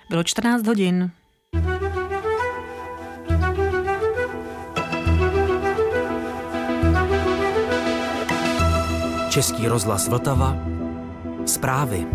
Bylo 14 hodin. Český rozhlas Vltava. Zprávy.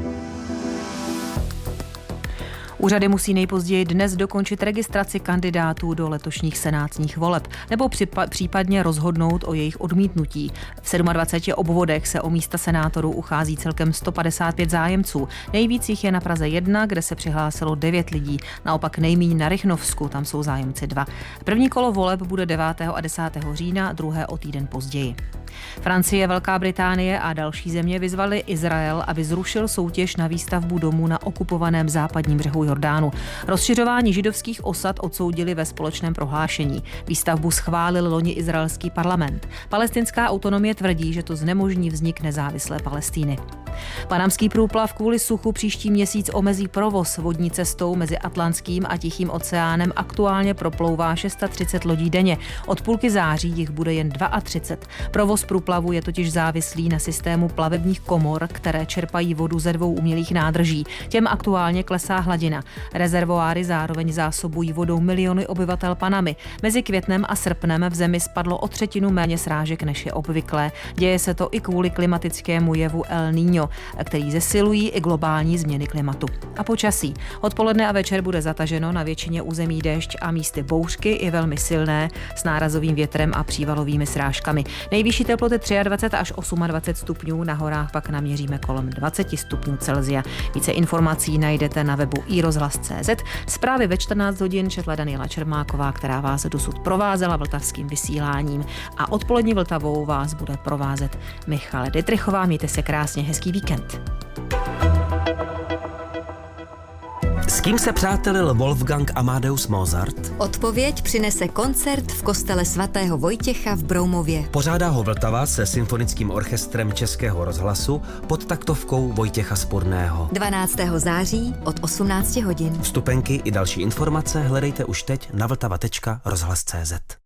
Úřady musí nejpozději dnes dokončit registraci kandidátů do letošních senátních voleb nebo případně rozhodnout o jejich odmítnutí. V 27 obvodech se o místa senátorů uchází celkem 155 zájemců. Nejvíc jich je na Praze 1, kde se přihlásilo 9 lidí. Naopak nejméně na Rychnovsku, tam jsou zájemci 2. První kolo voleb bude 9. a 10. října, druhé o týden později. Francie, Velká Británie a další země vyzvali Izrael, aby zrušil soutěž na výstavbu domů na okupovaném západním břehu Jordánu. Rozšiřování židovských osad odsoudili ve společném prohlášení. Výstavbu schválil loni izraelský parlament. Palestinská autonomie tvrdí, že to znemožní vznik nezávislé Palestiny. Panamský průplav kvůli suchu příští měsíc omezí provoz. Vodní cestou mezi Atlantským a Tichým oceánem aktuálně proplouvá 630 lodí denně. Od půlky září jich bude jen 32. Provoz průplavu je totiž závislý na systému plavebních komor, které čerpají vodu ze 2 umělých nádrží. Těm aktuálně klesá hladina. Rezervoáry zároveň zásobují vodou miliony obyvatel Panamy. Mezi květnem a srpnem v zemi spadlo o 1/3 méně srážek, než je obvyklé. Děje se to i kvůli klimatickému jevu El Niño, který zesilují i globální změny klimatu. A počasí. Odpoledne a večer bude zataženo, na většině území déšť a místy bouřky i velmi silné s nárazovým větrem a přívalovými srážkami. Nejvyšší teploty 23 až 28 stupňů, na horách pak naměříme kolem 20 stupňů Celsia. Více informací najdete na webu iRozhlas.cz. Zprávy ve 14 hodin četla Daniela Čermáková, která vás dosud provázela vltavským vysíláním, a odpolední Vltavou vás bude provázet Michal Dittrichová. Mějte se krásně, hezký víkend. S kým se přátelil Wolfgang Amadeus Mozart? Odpověď přinese koncert v kostele svatého Vojtěcha v Broumově. Pořádá ho Vltava se symfonickým orchestrem Českého rozhlasu pod taktovkou Vojtěcha Spurného. 12. září od 18 hodin. Vstupenky i další informace hledejte už teď na vltava.rozhlas.cz.